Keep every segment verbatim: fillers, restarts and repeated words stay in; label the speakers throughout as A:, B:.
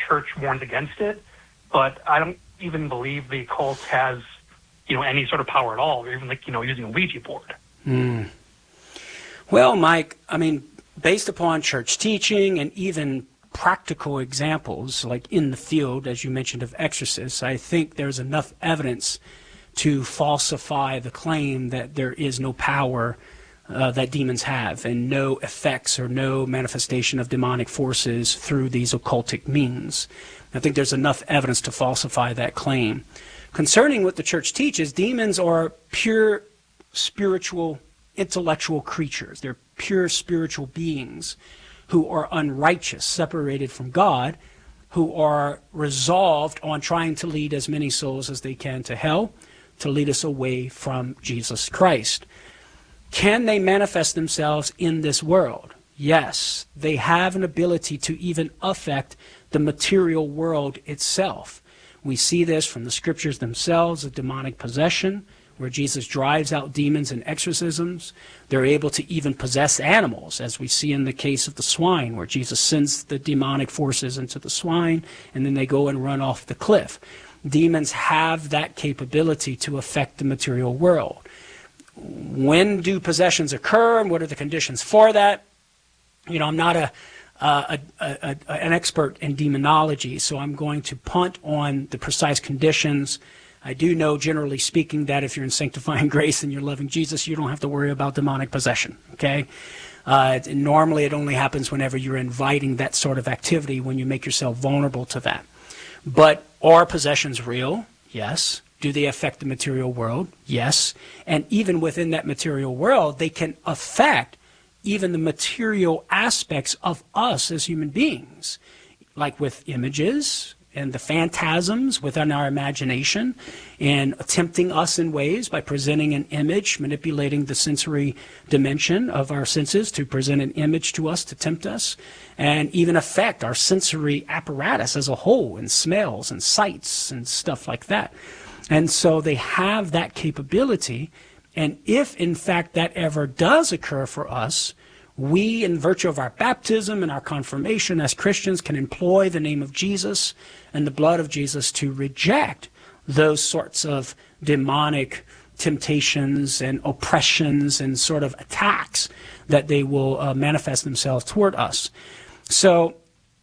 A: church warned against it, but I don't even believe the occult has, you know, any sort of power at all, or even like, you know, using a Ouija board.
B: Mm. Well, Mike, I mean, based upon church teaching and even practical examples, like in the field, as you mentioned, of exorcists, I think there's enough evidence to falsify the claim that there is no power uh, that demons have and no effects or no manifestation of demonic forces through these occultic means. I think there's enough evidence to falsify that claim. Concerning what the church teaches, demons are pure spiritual, intellectual creatures. They're pure spiritual beings who are unrighteous, separated from God, who are resolved on trying to lead as many souls as they can to hell, to lead us away from Jesus Christ. Can they manifest themselves in this world? Yes. They have an ability to even affect the material world itself. We see this from the scriptures themselves, of demonic possession, where Jesus drives out demons in exorcisms. They're able to even possess animals, as we see in the case of the swine, where Jesus sends the demonic forces into the swine, and then they go and run off the cliff. Demons have that capability to affect the material world. When do possessions occur, and what are the conditions for that? You know, I'm not a, uh, a, a, a an expert in demonology, so I'm going to punt on the precise conditions. I do know, generally speaking, that if you're in sanctifying grace and you're loving Jesus, you don't have to worry about demonic possession, okay? Uh, it, normally it only happens whenever you're inviting that sort of activity, when you make yourself vulnerable to that. But are possessions real? Yes. Do they affect the material world? Yes. And even within that material world, they can affect even the material aspects of us as human beings, like with images and the phantasms within our imagination, and tempting us in ways by presenting an image, manipulating the sensory dimension of our senses to present an image to us to tempt us, and even affect our sensory apparatus as a whole, and smells and sights and stuff like that. And so they have that capability, and if in fact that ever does occur for us, we, in virtue of our baptism and our confirmation as Christians, can employ the name of Jesus and the blood of Jesus to reject those sorts of demonic temptations and oppressions and sort of attacks that they will uh, manifest themselves toward us. So,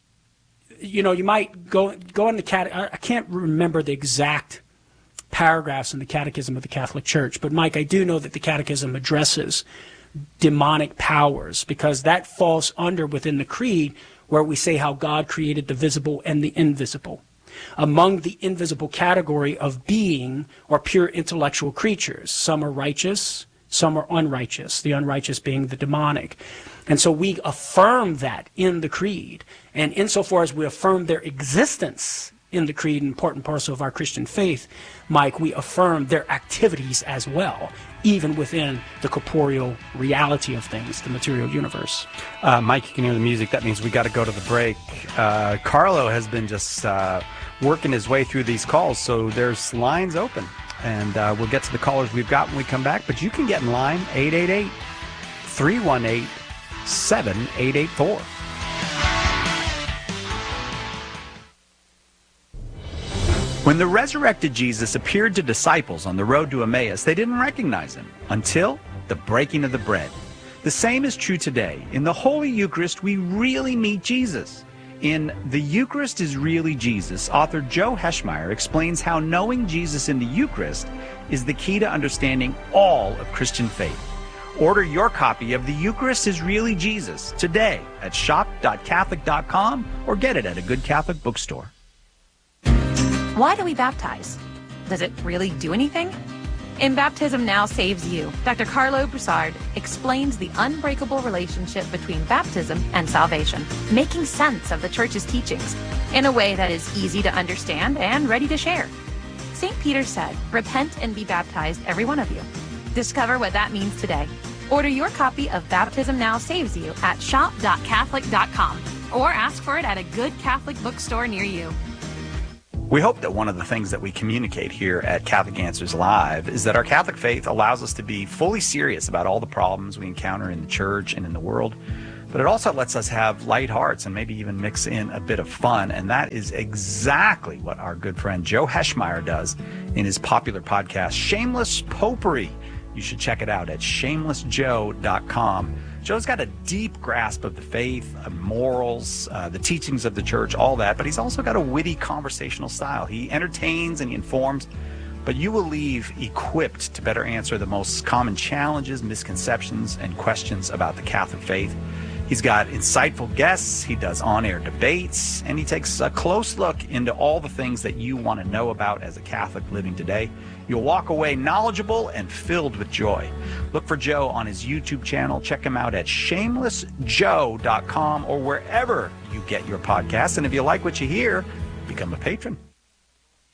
B: you know, you might go go in the cat. I can't remember the exact paragraphs in the Catechism of the Catholic Church, but Mike, I do know that the Catechism addresses demonic powers, because that falls under within the creed where we say how God created the visible and the invisible. Among the invisible category of being are pure intellectual creatures. Some are righteous, some are unrighteous, the unrighteous being the demonic. And so we affirm that in the creed. And insofar as we affirm their existence in the creed, and part and parcel of our Christian faith, Mike, we affirm their activities as well, even within the corporeal reality of things, the material universe.
C: Uh, Mike, you can hear the music. That means we got to go to the break. Uh, Carlo has been just uh, working his way through these calls, so there's lines open. And uh, we'll get to the callers we've got when we come back. But you can get in line, eight eight eight, three one eight, seven eight eight four. When the resurrected Jesus appeared to disciples on the road to Emmaus, they didn't recognize him until the breaking of the bread. The same is true today. In the Holy Eucharist, we really meet Jesus. In The Eucharist is Really Jesus, author Joe Heschmeyer explains how knowing Jesus in the Eucharist is the key to understanding all of Christian faith. Order your copy of The Eucharist is Really Jesus today at shop dot catholic dot com or get it at a good Catholic bookstore.
D: Why do we baptize? Does it really do anything? In Baptism Now Saves You, Doctor Carlo Broussard explains the unbreakable relationship between baptism and salvation, making sense of the Church's teachings in a way that is easy to understand and ready to share. Saint Peter said, "Repent and be baptized, every one of you." Discover what that means today. Order your copy of Baptism Now Saves You at shop dot catholic dot com or ask for it at a good Catholic bookstore near you.
C: We hope that one of the things that we communicate here at Catholic Answers Live is that our Catholic faith allows us to be fully serious about all the problems we encounter in the church and in the world, but it also lets us have light hearts and maybe even mix in a bit of fun. And that is exactly what our good friend Joe Heschmeyer does in his popular podcast, Shameless Popery. You should check it out at shameless joe dot com. Joe's got a deep grasp of the faith, of morals, uh, the teachings of the church, all that, but he's also got a witty conversational style. He entertains and he informs, but you will leave equipped to better answer the most common challenges, misconceptions, and questions about the Catholic faith. He's got insightful guests, he does on-air debates, and he takes a close look into all the things that you want to know about as a Catholic living today. You'll walk away knowledgeable and filled with joy. Look for Joe on his YouTube channel. Check him out at shameless joe dot com or wherever you get your podcasts. And if you like what you hear, become a patron.